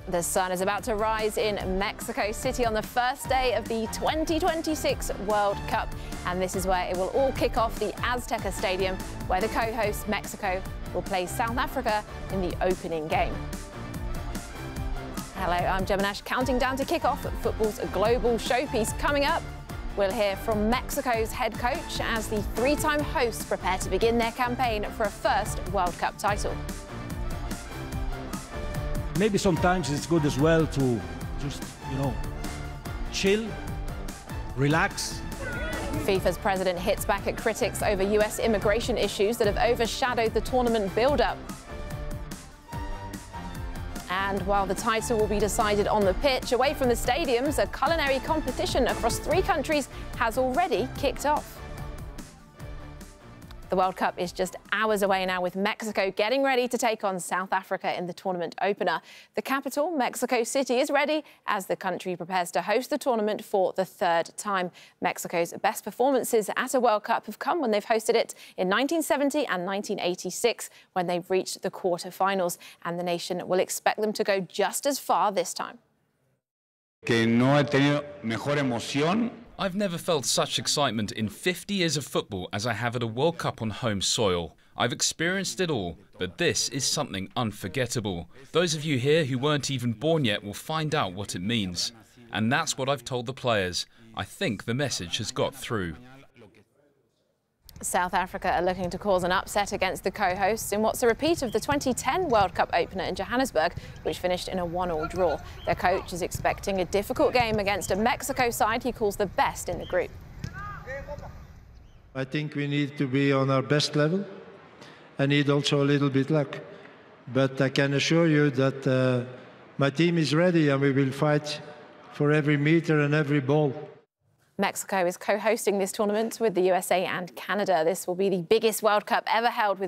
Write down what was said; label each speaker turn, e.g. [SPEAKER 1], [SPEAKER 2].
[SPEAKER 1] The sun is about to rise in Mexico City on the first day of the 2026 World Cup. And this is where it will all kick off, the Azteca Stadium, where the co-host Mexico will play South Africa in the opening game. Hello, I'm Gemma Nash, counting down to kick off football's global showpiece. Coming up, we'll hear from Mexico's head coach as the three-time hosts prepare to begin their campaign for a first World Cup title.
[SPEAKER 2] Maybe sometimes it's good as well to just, chill, relax.
[SPEAKER 1] FIFA's president hits back at critics over US immigration issues that have overshadowed the tournament build-up. And while the title will be decided on the pitch, away from the stadiums, a culinary competition across 3 countries has already kicked off. The World Cup is just hours away now, with Mexico getting ready to take on South Africa in the tournament opener. The capital, Mexico City, is ready as the country prepares to host the tournament for the 3rd time. Mexico's best performances at a World Cup have come when they've hosted it in 1970 and 1986, when they've reached the quarter-finals, and the nation will expect them to go just as far this time.
[SPEAKER 3] Que no he tenido mejor emoción.
[SPEAKER 4] I've never felt such excitement in 50 years of football as I have at a World Cup on home soil. I've experienced it all, but this is something unforgettable. Those of you here who weren't even born yet will find out what it means. And that's what I've told the players. I think the message has got through.
[SPEAKER 1] South Africa are looking to cause an upset against the co-hosts in what's a repeat of the 2010 World Cup opener in Johannesburg, which finished in a 1-1 draw. Their coach is expecting a difficult game against a Mexico side he calls the best in the group.
[SPEAKER 5] I think we need to be on our best level. I need also a little bit luck. But I can assure you that my team is ready and we will fight for every meter and every ball.
[SPEAKER 1] Mexico is co-hosting this tournament with the USA and Canada. This will be the biggest World Cup ever held, with